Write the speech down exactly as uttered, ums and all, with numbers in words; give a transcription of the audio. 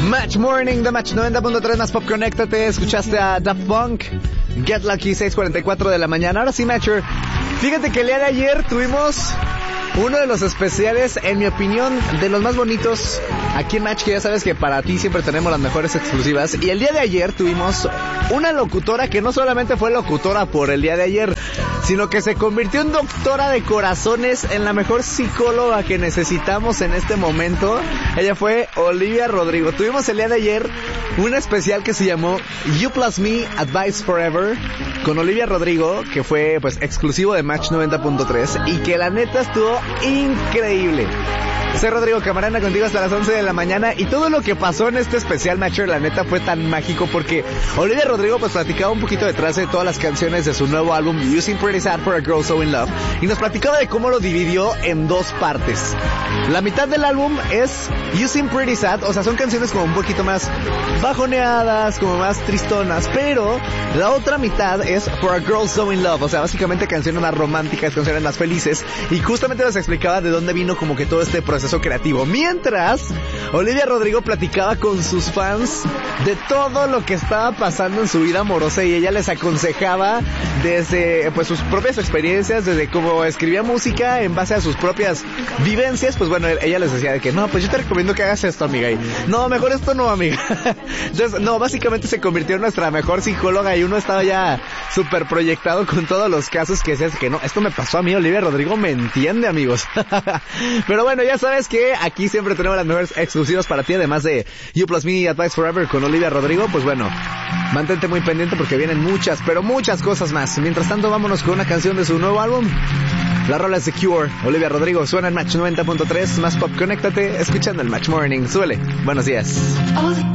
Match Morning de Match noventa punto tres más Pop, conéctate. Escuchaste a Daft Punk, Get Lucky, seis cuarenta y cuatro de la mañana. Ahora sí, Matcher, fíjate que el día de ayer tuvimos uno de los especiales, en mi opinión, de los más bonitos aquí en Match, que ya sabes que para ti siempre tenemos las mejores exclusivas. Y el día de ayer tuvimos una locutora que no solamente fue locutora por el día de ayer, sino que se convirtió en doctora de corazones, en la mejor psicóloga que necesitamos en este momento. Ella fue Olivia Rodrigo. Tuvimos el día de ayer un especial que se llamó You Plus Me Advice Forever con Olivia Rodrigo, que fue pues exclusivo de Match noventa punto tres y que la neta estuvo increíble. Soy Rodrigo Camarena, contigo hasta las once de la mañana, y todo lo que pasó en este especial, Matcher, la neta fue tan mágico porque Olivia Rodrigo pues platicaba un poquito detrás de todas las canciones de su nuevo álbum You Seem Pretty Sad for a Girl So In Love, y nos platicaba de cómo lo dividió en dos partes. La mitad del álbum es You Seem Pretty Sad, o sea, son canciones como un poquito más bajoneadas, como más tristonas, pero la otra mitad es For a Girl So In Love, o sea, básicamente canciones más románticas, canciones más felices, y justamente nos explicaba de dónde vino como que todo este proceso creativo. Mientras, Olivia Rodrigo platicaba con sus fans de todo lo que estaba pasando en su vida amorosa, y ella les aconsejaba desde pues sus propias experiencias, desde cómo escribía música en base a sus propias vivencias. Pues bueno, ella les decía de que no, pues yo te recomiendo que hagas esto, amiga, y no, mejor esto no, amiga. Entonces, no, básicamente se convirtió en nuestra mejor psicóloga, y uno estaba ya súper proyectado con todos los casos que decías que no, esto me pasó a mí, Olivia Rodrigo me entiende, amigos. Pero bueno, ya sabes que aquí siempre tenemos las mejores exclusivas para ti, además de You Plus Me Advice Forever con Olivia Rodrigo. Pues bueno, mantente muy pendiente porque vienen muchas, pero muchas cosas más. Mientras tanto, vámonos con una canción de su nuevo álbum. La rola es The Cure, Olivia Rodrigo, suena en Match noventa punto tres más Pop, conéctate, escuchando el Match Morning. Súbele, buenos días. All the